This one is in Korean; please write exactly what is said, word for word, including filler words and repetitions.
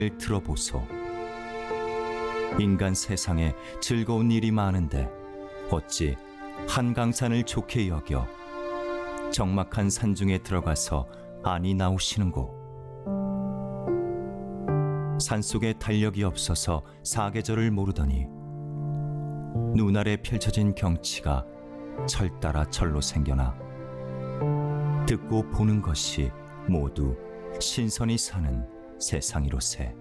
들어보소. 인간 세상에 즐거운 일이 많은데 어찌 한강산을 좋게 여겨 적막한 산중에 들어가서 안이 나오시는고. 산속에 달력이 없어서 사계절을 모르더니 눈 아래 펼쳐진 경치가 철 따라 절로 생겨나 듣고 보는 것이 모두 신선히 사는 세상이로세.